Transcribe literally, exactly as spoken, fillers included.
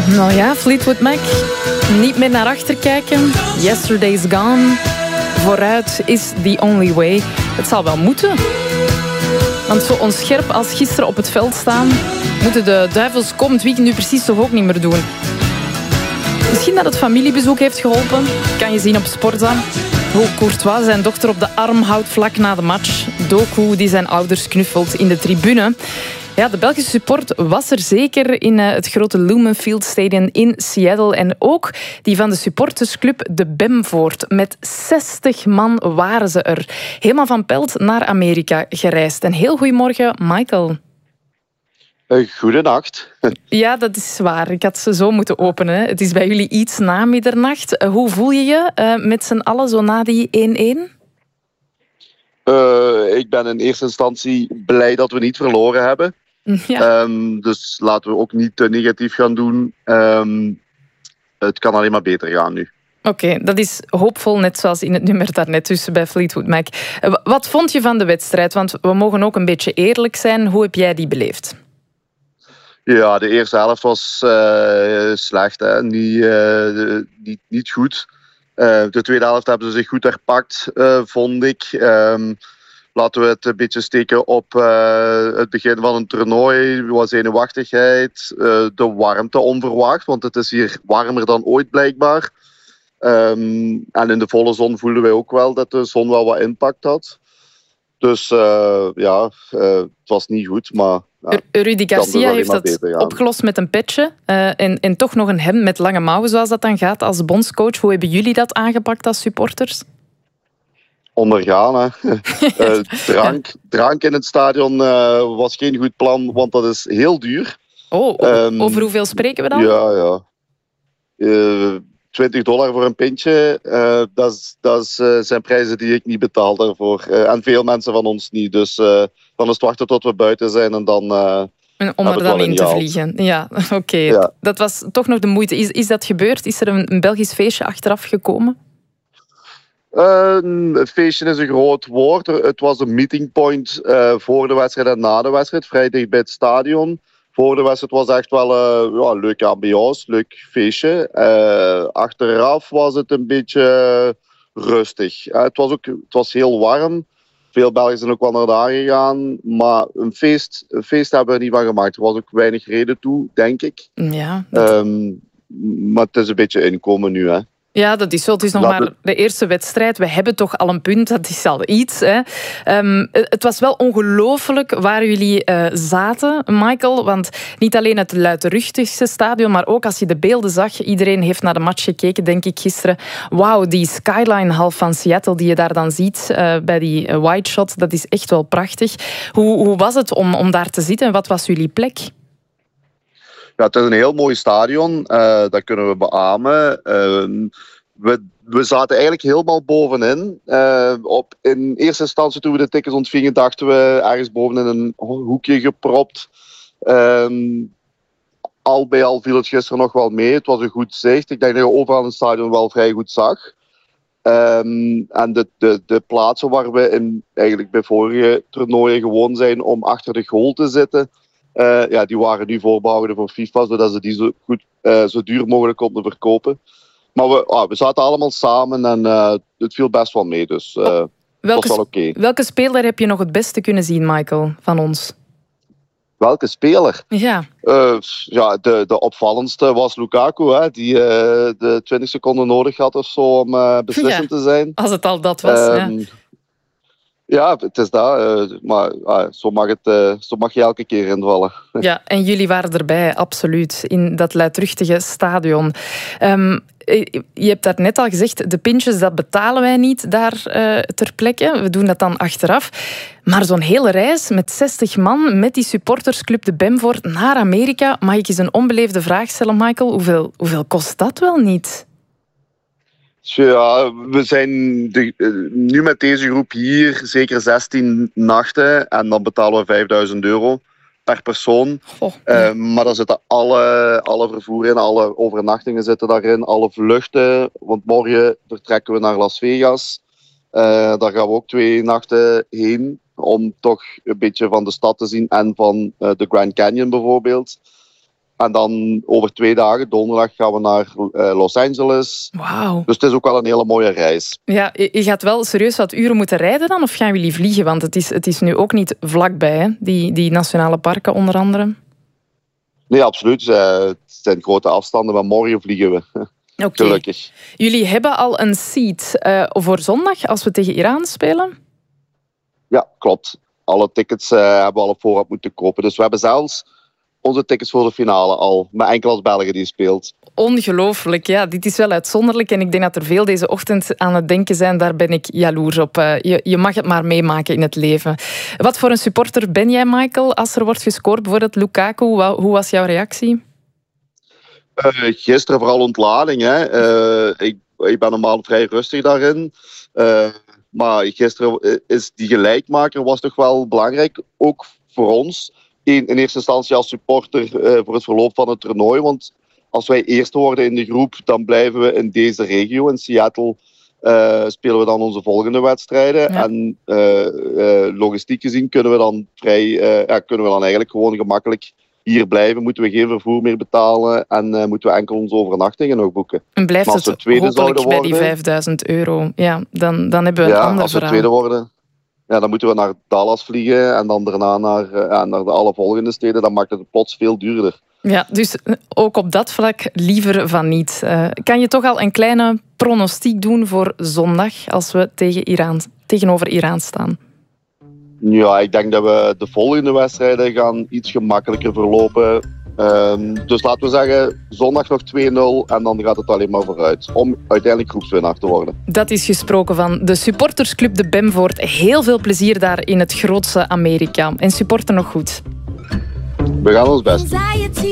Nou ja, Fleetwood Mac. Niet meer naar achter kijken. Yesterday's gone. Vooruit is the only way. Het zal wel moeten. Want zo onscherp als gisteren op het veld staan, moeten de Duivels komend weekend nu precies toch ook niet meer doen. Misschien dat het familiebezoek heeft geholpen. Kan je zien op Sporza. Hoe Courtois zijn dochter op de arm houdt vlak na de match. Doku die zijn ouders knuffelt in de tribune. Ja, de Belgische support was er zeker in het grote Lumen Field Stadium in Seattle. En ook die van de supportersclub de Bemvoort. Met zestig man waren ze er. Helemaal van Pelt naar Amerika gereisd. En heel goedemorgen, Michael. Goedenacht. Ja, dat is waar. Ik had ze zo moeten openen. Het is bij jullie iets na middernacht. Hoe voel je je uh, met z'n allen zo na die één-één? Uh, ik ben in eerste instantie blij dat we niet verloren hebben. Ja. Um, dus laten we ook niet te negatief gaan doen. Um, het kan alleen maar beter gaan nu. Oké, okay, dat is hoopvol, net zoals in het nummer daarnet tussen bij Fleetwood Mac. Wat vond je van de wedstrijd? Want we mogen ook een beetje eerlijk zijn. Hoe heb jij die beleefd? Ja, de eerste helft was uh, slecht. Hè? Niet, uh, niet, niet goed. Uh, de tweede helft hebben ze zich goed herpakt, uh, vond ik. Um, laten we het een beetje steken op uh, het begin van een toernooi. Wat zenuwachtigheid, uh, de warmte onverwacht. Want het is hier warmer dan ooit blijkbaar. Um, en in de volle zon voelden wij ook wel dat de zon wel wat impact had. Dus uh, ja, uh, het was niet goed, maar... Ja, Rudy Garcia heeft dat opgelost met een petje uh, en, en toch nog een hemd met lange mouwen, zoals dat dan gaat als bondscoach. Hoe hebben jullie dat aangepakt als supporters? Ondergaan, hè. uh, drank, drank in het stadion uh, was geen goed plan, want dat is heel duur. Oh, um, over hoeveel spreken we dan? Ja, ja. Uh, twintig dollar voor een pintje, uh, dat, is, dat is, uh, zijn prijzen die ik niet betaal daarvoor. Uh, en veel mensen van ons niet. Dus uh, dan is het wachten tot we buiten zijn en dan... Uh, Om er dan in te vliegen. Ja, oké. Okay. Ja. Dat was toch nog de moeite. Is, is dat gebeurd? Is er een, een Belgisch feestje achteraf gekomen? Uh, een feestje is een groot woord. Het was een meeting point uh, voor de wedstrijd en na de wedstrijd. Vrij dicht bij het stadion. Voor de wedstrijd was echt wel een uh, ja, leuke ambiance, leuk feestje. Uh, achteraf was het een beetje rustig. Uh, het, was ook, het was heel warm. Veel Belgen zijn ook wel naar daar gegaan. Maar een feest, een feest hebben we er niet van gemaakt. Er was ook weinig reden toe, denk ik. Ja, dat... um, maar het is een beetje inkomen nu, hè. Ja, dat is zo. Het is nog maar de eerste wedstrijd. We hebben toch al een punt. Dat is al iets. Hè. Um, het was wel ongelooflijk waar jullie uh, zaten, Michael. Want niet alleen het luidruchtigste stadion, maar ook als je de beelden zag. Iedereen heeft naar de match gekeken, denk ik, gisteren. Wauw, die skyline half van Seattle die je daar dan ziet uh, bij die uh, wide shot, dat is echt wel prachtig. Hoe, hoe was het om, om daar te zitten? Wat was jullie plek? Ja, het is een heel mooi stadion, uh, dat kunnen we beamen. Uh, we, we zaten eigenlijk helemaal bovenin. Uh, op, in eerste instantie toen we de tickets ontvingen, dachten we ergens bovenin een hoekje gepropt. Um, al bij al viel het gisteren nog wel mee. Het was een goed zicht. Ik denk dat je overal in het stadion wel vrij goed zag. Um, en de, de, de plaatsen waar we in, eigenlijk bij vorige toernooien gewoon zijn om achter de goal te zitten... Uh, ja, die waren nu voorbehouden voor FIFA, zodat ze die zo, goed, uh, zo duur mogelijk konden verkopen. Maar we, ah, we zaten allemaal samen en uh, het viel best wel mee, dus uh, oh, welke, was wel oké. Okay. Welke speler heb je nog het beste kunnen zien, Michael, van ons? Welke speler? Ja, uh, ja de, de opvallendste was Lukaku, hè, die uh, de twintig seconden nodig had of zo om uh, beslissend ja, te zijn. Als het al dat was, um, ja. Ja, het is dat. Uh, maar uh, zo, mag het, uh, zo mag je elke keer invallen. Ja, en jullie waren erbij, absoluut. In dat luidruchtige stadion. Um, je hebt daar net al gezegd, de pintjes, dat betalen wij niet daar uh, ter plekke. We doen dat dan achteraf. Maar zo'n hele reis met zestig man, met die supportersclub de Bemvoort naar Amerika. Mag ik eens een onbeleefde vraag stellen, Michael? Hoeveel, hoeveel kost dat wel niet? Ja, we zijn de, uh, nu met deze groep hier zeker zestien nachten en dan betalen we vijfduizend euro per persoon. Oh, ja. uh, maar daar zitten alle, alle vervoer in, alle overnachtingen zitten daarin, alle vluchten. Want morgen vertrekken we naar Las Vegas. Uh, daar gaan we ook twee nachten heen om toch een beetje van de stad te zien en van uh, de Grand Canyon bijvoorbeeld. En dan over twee dagen, donderdag, gaan we naar uh, Los Angeles. Wauw. Dus het is ook wel een hele mooie reis. Ja, je gaat wel serieus wat uren moeten rijden dan? Of gaan jullie vliegen? Want het is, het is nu ook niet vlakbij, hè? Die, die nationale parken onder andere. Nee, absoluut. Uh, het zijn grote afstanden, maar morgen vliegen we. Okay. Gelukkig. Jullie hebben al een seat uh, voor zondag als we tegen Iran spelen? Ja, klopt. Alle tickets uh, hebben we al op voorhand moeten kopen. Dus we hebben zelfs onze tickets voor de finale al. Maar enkel als België die speelt. Ongelooflijk, ja. Dit is wel uitzonderlijk. En ik denk dat er veel deze ochtend aan het denken zijn. Daar ben ik jaloers op. Uh, je, je mag het maar meemaken in het leven. Wat voor een supporter ben jij, Michael? Als er wordt gescoord, bijvoorbeeld Lukaku, hoe was jouw reactie? Uh, gisteren vooral ontlading. Hè. Uh, ik, ik ben normaal vrij rustig daarin. Uh, maar gisteren is die gelijkmaker was toch wel belangrijk. Ook voor ons. In, in eerste instantie als supporter uh, voor het verloop van het toernooi. Want als wij eerst worden in de groep, dan blijven we in deze regio. In Seattle uh, spelen we dan onze volgende wedstrijden. Ja. En uh, uh, logistiek gezien kunnen we dan vrij, uh, ja, kunnen we dan eigenlijk gewoon gemakkelijk hier blijven. Moeten we geen vervoer meer betalen en uh, moeten we enkel onze overnachtingen nog boeken. En blijft het hopelijk bij worden, die vijfduizend euro? Ja, dan, dan hebben we een ja, ander als we verhaal. tweede worden, ja, dan moeten we naar Dallas vliegen en dan daarna naar, uh, naar de alle volgende steden. Dan maakt het plots veel duurder. Ja, dus ook op dat vlak liever van niet. Uh, kan je toch al een kleine pronostiek doen voor zondag als we tegen Iran, tegenover Iran staan? Ja, ik denk dat we de volgende wedstrijden gaan iets gemakkelijker verlopen. Um, dus laten we zeggen, zondag nog twee nul en dan gaat het alleen maar vooruit. Om uiteindelijk groepswinnaar te worden. Dat is gesproken van de supportersclub de Bemvoort. Heel veel plezier daar in het grootste Amerika. En supporten nog goed. We gaan ons best.